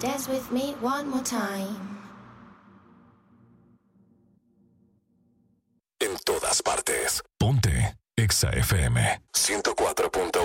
Dance with me one more time. En todas partes. Ponte Exa FM 104.1.